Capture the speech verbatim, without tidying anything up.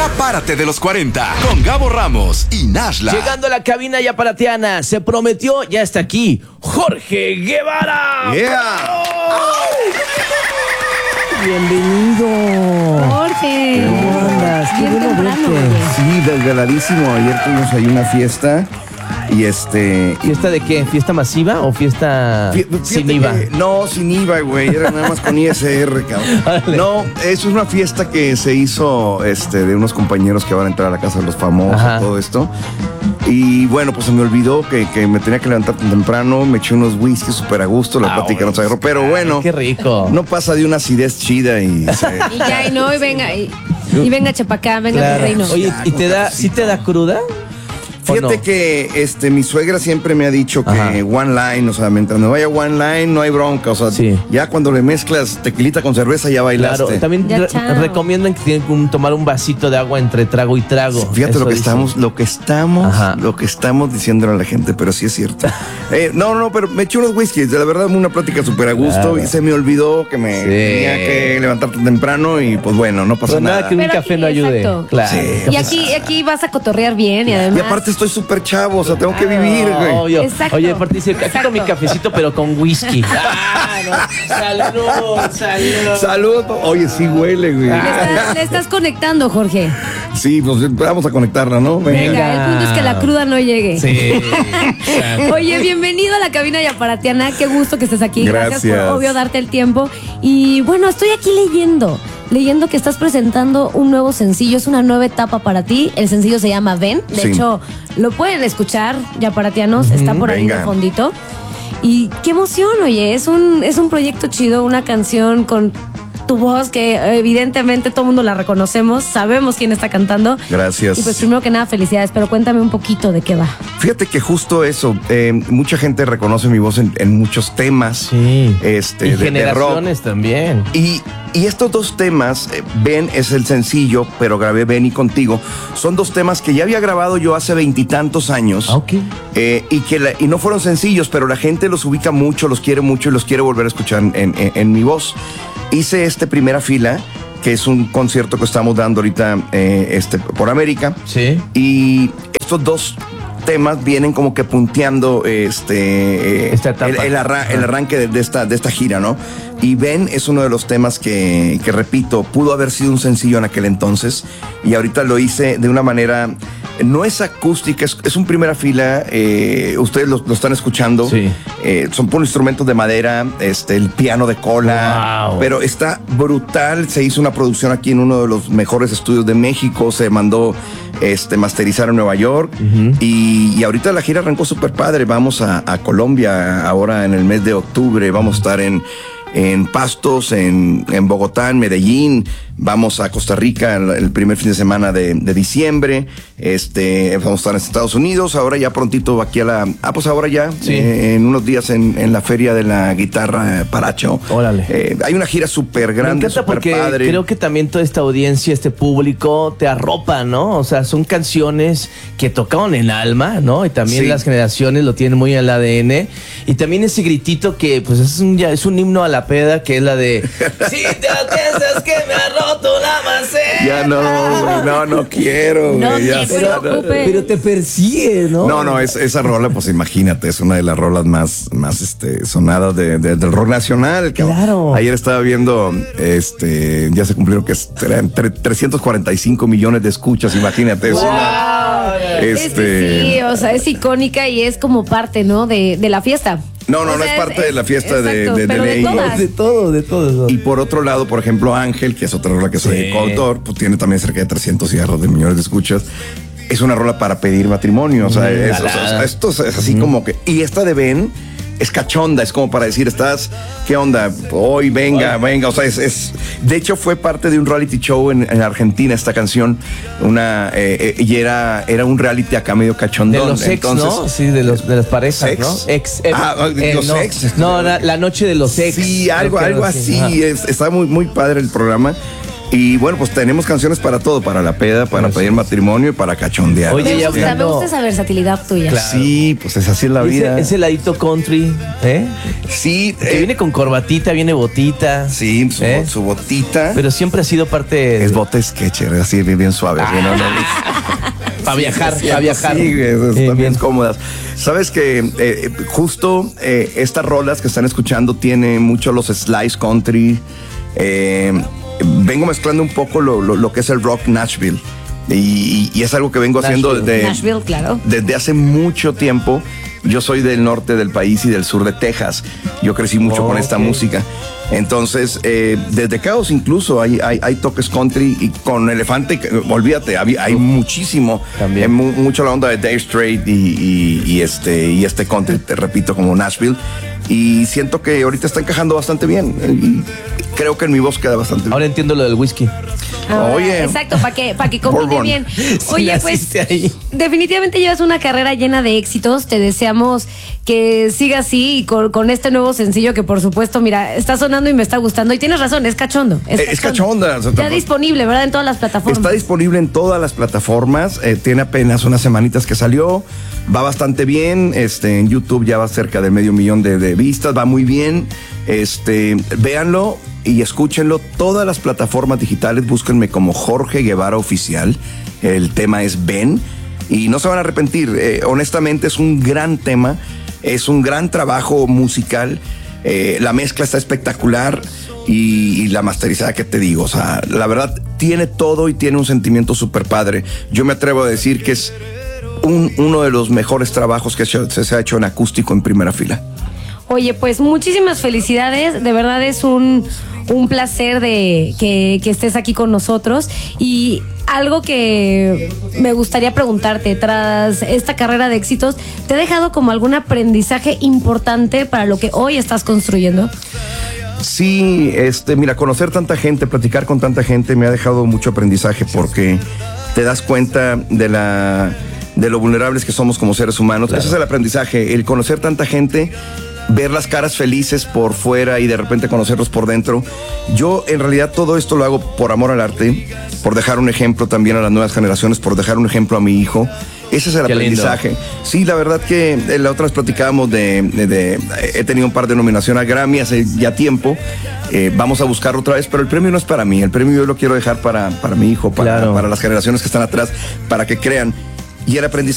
Ya párate de los cuarenta con Gabo Ramos y Nashla. Llegando a la cabina yaparatiana, se prometió, ya está aquí, Jorge Guevara. Yeah. Bienvenido. Jorge. ¿Cómo andas? Qué Bien bueno temprano, verte. oye. Sí, desveladísimo. Ayer tuvimos ahí una fiesta y este... ¿Fiesta de qué? ¿Fiesta masiva o fiesta Fí- sin fíjate I V A? que- no, sin I V A, güey. Era nada más con I S R, cabrón. Órale. No, eso es una fiesta que se hizo este, de unos compañeros que van a entrar a la casa de los famosos, Ajá. todo esto. Y bueno, pues se me olvidó que, que me tenía que levantar tan temprano. Me eché unos whisky súper a gusto. La Ah, plática no se agarró. Pero Ay, bueno, qué rico. no pasa de una acidez chida y se... Y ya, y no, y venga, y, y venga Chapacá, venga Claro. mi reino. Oye, ¿y te da, sí te da cruda? ¿O Fíjate no? que este, mi suegra siempre me ha dicho que Ajá. one line, o sea, mientras me vaya one line no hay bronca, o sea, Sí. ya cuando le mezclas tequilita con cerveza ya bailaste. Claro, también Ya, re- chao. recomiendan que tienen que tomar un vasito de agua entre trago y trago. Fíjate Eso lo que dicen. estamos, lo que estamos, Ajá. lo que estamos diciéndole a la gente, pero sí es cierto. eh, no, no, pero me eché unos whiskies, de la verdad una plática súper a gusto Claro. y se me olvidó que me Sí. tenía que levantar tan temprano y pues bueno, no pasa Pero nada nada. que un Pero café aquí- no ayude. exacto. Claro. Sí. Y aquí, aquí vas a cotorrear bien y además. Y aparte estoy súper chavo, o sea, tengo que vivir, güey. Obvio. Exacto. Oye, aparte dice, aquí Exacto. con mi cafecito, pero con whisky. Ah, no. Salud, salud. Salud. Oye, sí huele, güey. Le estás, le estás conectando, Jorge. Sí, pues vamos a conectarla, ¿no? Venga, el punto es que la cruda no llegue. Sí. Oye, bienvenido a la cabina yaparatiana. Qué gusto que estés aquí. Gracias. por, obvio, darte el tiempo. Y bueno, estoy aquí leyendo. Leyendo que estás presentando un nuevo sencillo. Es una nueva etapa para ti. El sencillo se llama Ven. De Sí. hecho, lo pueden escuchar, yaparatianos. Está por ahí de venga. fondito. Y qué emoción, oye. Es un, es un proyecto chido, una canción con tu voz que evidentemente todo el mundo la reconocemos. Sabemos quién está cantando. Gracias. Y pues primero que nada, felicidades. Pero cuéntame un poquito de qué va. Fíjate que justo eso, eh, mucha gente reconoce mi voz en, en muchos temas. Sí. Este, y de- de generaciones también. Y, y estos dos temas, eh, Ven es el sencillo, pero grabé Ven y Contigo, son dos temas que ya había grabado yo hace veintitantos años. Ah, ok. eh, y que la- y no fueron sencillos, pero la gente los ubica mucho, los quiere mucho y los quiere volver a escuchar en, en- en mi voz. Hice este Primera Fila, que es un concierto que estamos dando ahorita eh, este, por América. Sí. Y estos dos temas vienen como que punteando este eh, Esta etapa. el, el arra- Ajá. el arranque de, de esta, de esta gira, ¿no? Y Ven es uno de los temas que, que, repito, pudo haber sido un sencillo en aquel entonces y ahorita lo hice de una manera, no es acústica, es, es un Primera Fila, eh, ustedes lo, lo están escuchando, Sí. eh, son por instrumentos de madera, este, el piano de cola, Wow. pero está brutal, se hizo una producción aquí en uno de los mejores estudios de México, se mandó este, masterizar en Nueva York y, y ahorita la gira arrancó súper padre, vamos a, a Colombia ahora en el mes de octubre, vamos a estar en en Pastos, en, en Bogotá, en Medellín, vamos a Costa Rica el, el primer fin de semana de, de diciembre, este, vamos a estar en Estados Unidos, ahora ya prontito aquí a la, ah pues ahora ya, Sí. eh, en unos días en, en la feria de la guitarra eh, Paracho. Órale. Eh, hay una gira súper Me grande, encanta súper porque padre. creo que también toda esta audiencia, este público, te arropa, ¿no? O sea, son canciones que tocaron el alma, ¿no? Y también Sí. las generaciones lo tienen muy en el A D N. Y también ese gritito que, pues, es un, ya, es un himno a la peda, que es la de si te piensas que me ha roto la maceta. Ya no, güey, no, no quiero, No güey, ya te sé. preocupes. Pero te persigue, ¿no? No, no, es, esa rola, pues imagínate, es una de las rolas más, más este, sonadas de, de- del rock nacional. cabrón. Claro. Ayer estaba viendo, este, ya se cumplieron que eran tre- trescientos cuarenta y cinco millones de escuchas, imagínate. Es una, Es este, que sí, o sea, es icónica y es como parte, ¿no? De, de la fiesta. No, no, O no sea, es parte de la fiesta de- exacto, de- de pero de ley. todas. De todo, de todo. Y por otro lado, por ejemplo, Ángel, que es otra rola que soy Sí. coautor, pues tiene también cerca de trescientos cigarros de millones de escuchas. Es una rola para pedir matrimonio. O sea, Mm, es- o sea, balada. esto es así como que. Y esta de Ben es cachonda, es como para decir, estás, ¿qué onda? Hoy, venga, venga. O sea, es. es- de hecho, fue parte de un reality show en, en Argentina, esta canción. Una. eh, eh, y era, era un reality acá medio De cachondón. los ex, Entonces, ¿no? Sí, de, los, de las parejas, ¿Sex? ¿no? Ex. eh, Ah, eh, los no, ex. No, la, la noche de los ex. Sí, algo, Creo que algo así. Ajá. Es- está muy, muy padre el programa. Y bueno, pues tenemos canciones para todo, para la peda, para Eso pedir es. matrimonio y para cachondear. Oye, Me ya gusta, me hablando- gusta esa versatilidad tuya. Claro. Sí, pues es así es la vida. Ese, ese ladito country, ¿eh? Sí, Que eh, viene con corbatita, viene botita. sí, su, ¿eh? su botita. Pero siempre ha sido parte de... Es bote sketcher, así bien, bien suave. bien, no, no, Para viajar, sí, para viajar. Sí, güey, Sí, están bien bien. cómodas. Sabes que eh, justo eh, estas rolas que están escuchando tienen mucho los slice country. Eh, vengo mezclando un poco lo, lo, lo que es el rock Nashville. Y, y es algo que vengo haciendo Nashville. desde, Nashville, claro. desde hace mucho tiempo. Yo soy del norte del país y del sur de Texas. Yo crecí mucho Oh, con esta ok. música. Entonces, eh, desde Chaos incluso hay, hay, hay toques country y con Elefante, que, olvídate, hay, hay muchísimo. También. Eh, mu- mucho la onda de Dave Strait y, y, y este, y este country, te repito, como Nashville. Y siento que ahorita está encajando bastante bien. eh, Y creo que en mi voz queda bastante bien. Ahora entiendo lo del whisky. Ahora, Oye. Exacto, para que, para que combine Bourbon. bien. Sí, Oye, pues naciste ahí. definitivamente llevas una carrera llena de éxitos. Te deseamos que siga así y con, con este nuevo sencillo que por supuesto, mira, está sonando y me está gustando. Y tienes razón, es cachondo. Es, Eh, es cachonda, o sea, Ya tampoco- disponible, ¿verdad? En todas las plataformas. Está disponible en todas las plataformas. eh, tiene apenas unas semanitas que salió. Va bastante bien. Este, en YouTube ya va cerca de medio millón de, de vistas. Va muy bien. Este, véanlo y escúchenlo. Todas las plataformas digitales, búsquenme como Jorge Guevara Oficial. El tema es Ven. Y no se van a arrepentir. Eh, honestamente, es un gran tema. Es un gran trabajo musical. Eh, la mezcla está espectacular. Y, y la masterizada, que te digo, o sea, la verdad tiene todo y tiene un sentimiento súper padre. Yo me atrevo a decir que es un- uno de los mejores trabajos que se, se ha hecho en acústico en primera fila. Oye, pues muchísimas felicidades. De verdad es un, un placer de que, que estés aquí con nosotros. Y algo que me gustaría preguntarte, tras esta carrera de éxitos, ¿te ha dejado como algún aprendizaje importante para lo que hoy estás construyendo? Sí, este, mira, conocer tanta gente, platicar con tanta gente me ha dejado mucho aprendizaje porque te das cuenta de la de lo vulnerables que somos como seres humanos. Claro. Ese es el aprendizaje, el conocer tanta gente, ver las caras felices por fuera y de repente conocerlos por dentro. Yo en realidad todo esto lo hago por amor al arte, por dejar un ejemplo también a las nuevas generaciones, por dejar un ejemplo a mi hijo. Ese es el Qué lindo. aprendizaje. Sí, la verdad que eh, la otra vez platicábamos de, de- de- he tenido un par de nominaciones a Grammy hace ya tiempo. Eh, vamos a buscarlo otra vez, pero el premio no es para mí. El premio yo lo quiero dejar para, para mi hijo, para, Claro. para las generaciones que están atrás, para que crean. Y el aprendizaje